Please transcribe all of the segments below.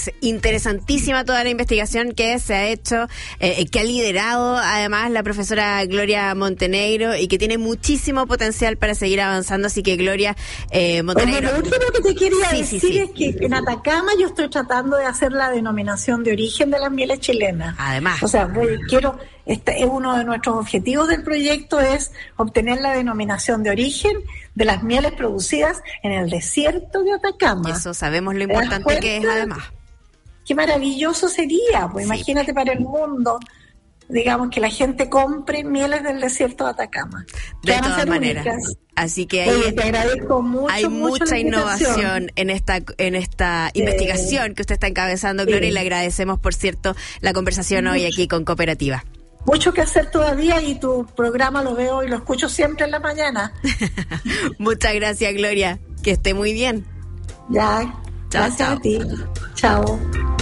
es interesantísima toda la investigación que se ha hecho, que ha liderado además la profesora Gloria Montenegro y que tiene muchísimo potencial para seguir avanzando. Así que Gloria Montenegro... Lo último que te quería decir es que en Atacama yo estoy tratando de hacer la denominación de origen de las mieles chilenas. Además. O sea, este es uno de nuestros objetivos del proyecto, es obtener la denominación de origen de las mieles producidas en el desierto de Atacama. Eso sabemos lo importante que es, además. Qué maravilloso sería, pues sí. Imagínate para el mundo, digamos, que la gente compre mieles del desierto de Atacama. De todas maneras. Únicas. Así que ahí te agradezco mucho, hay mucha innovación en esta investigación que usted está encabezando, Gloria, y le agradecemos, por cierto, la conversación hoy aquí con Cooperativa. Mucho que hacer todavía y tu programa lo veo y lo escucho siempre en la mañana. Muchas gracias, Gloria. Que esté muy bien. Ya, gracias a ti. Chao.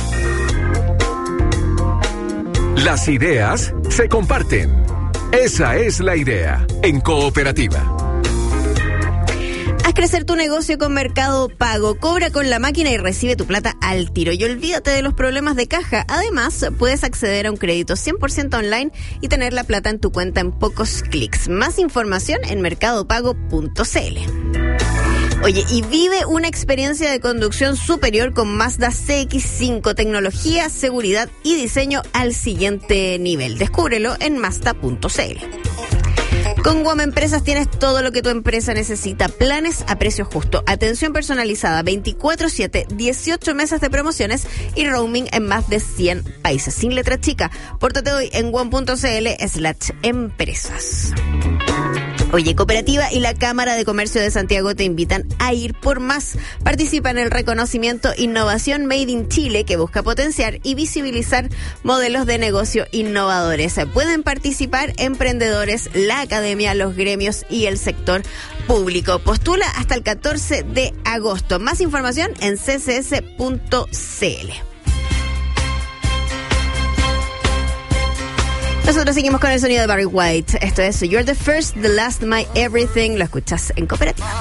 Las ideas se comparten. Esa es la idea en Cooperativa. Haz crecer tu negocio con Mercado Pago. Cobra con la máquina y recibe tu plata al tiro. Y olvídate de los problemas de caja. Además, puedes acceder a un crédito 100% online y tener la plata en tu cuenta en pocos clics. Más información en mercadopago.cl. Oye, y vive una experiencia de conducción superior con Mazda CX-5. Tecnología, seguridad y diseño al siguiente nivel. Descúbrelo en Mazda.cl. Con Guam Empresas tienes todo lo que tu empresa necesita. Planes a precio justo, atención personalizada, 24/7, 18 meses de promociones y roaming en más de 100 países. Sin letra chica, pórtate hoy en guam.cl/empresas. Oye, Cooperativa y la Cámara de Comercio de Santiago te invitan a ir por más. Participa en el reconocimiento Innovación Made in Chile, que busca potenciar y visibilizar modelos de negocio innovadores. Pueden participar emprendedores, la academia, los gremios y el sector público. Postula hasta el 14 de agosto. Más información en ccs.cl. Nosotros seguimos con el sonido de Barry White. Esto es You're the First, the Last, My Everything. Lo escuchas en Cooperativa.